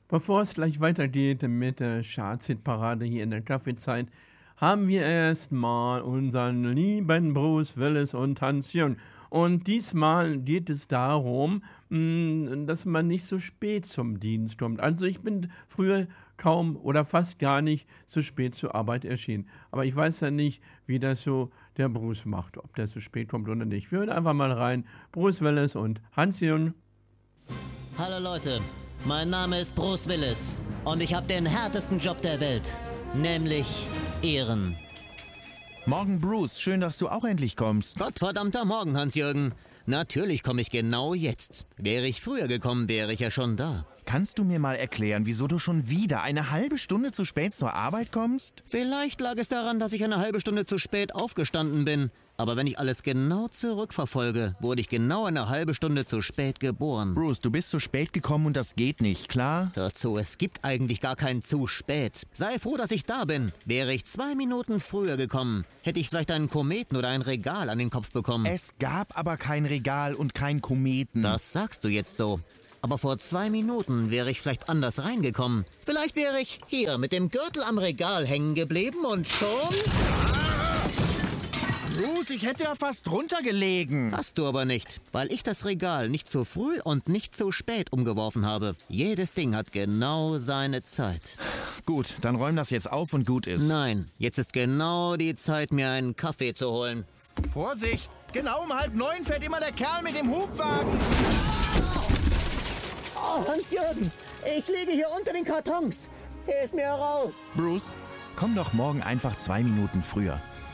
Bevor es gleich weitergeht mit der Charts-Hit-Parade hier in der Kaffeezeit, haben wir erstmal unseren lieben Bruce Willis und Hans-Jürgen. Und diesmal geht es darum, dass man nicht so spät zum Dienst kommt. Also ich bin früher kaum oder fast gar nicht zu spät zur Arbeit erschienen. Aber ich weiß ja nicht, wie das so der Bruce macht, ob der zu spät kommt oder nicht. Wir hören einfach mal rein. Bruce Willis und Hans-Jürgen. Hallo Leute, mein Name ist Bruce Willis und ich habe den härtesten Job der Welt, nämlich Ehren. Morgen, Bruce. Schön, dass du auch endlich kommst. Gottverdammter Morgen, Hans-Jürgen. Natürlich komme ich genau jetzt. Wäre ich früher gekommen, wäre ich ja schon da. Kannst du mir mal erklären, wieso du schon wieder eine halbe Stunde zu spät zur Arbeit kommst? Vielleicht lag es daran, dass ich eine halbe Stunde zu spät aufgestanden bin. Aber wenn ich alles genau zurückverfolge, wurde ich genau eine halbe Stunde zu spät geboren. Bruce, du bist zu spät gekommen und das geht nicht, klar? Hör zu, es gibt eigentlich gar kein zu spät. Sei froh, dass ich da bin. Wäre ich 2 Minuten früher gekommen, hätte ich vielleicht einen Kometen oder ein Regal an den Kopf bekommen. Es gab aber kein Regal und kein Kometen. Das sagst du jetzt so. Aber vor 2 Minuten wäre ich vielleicht anders reingekommen. Vielleicht wäre ich hier mit dem Gürtel am Regal hängen geblieben und schon... Bruce, ich hätte da fast runtergelegen. Hast du aber nicht, weil ich das Regal nicht zu früh und nicht zu spät umgeworfen habe. Jedes Ding hat genau seine Zeit. Gut, dann räum das jetzt auf und gut ist. Nein, jetzt ist genau die Zeit, mir einen Kaffee zu holen. Vorsicht! Genau um 8:30 fährt immer der Kerl mit dem Hubwagen. Oh, Hans-Jürgen, ich liege hier unter den Kartons. Hilf mir raus. Bruce, komm doch morgen einfach 2 Minuten früher.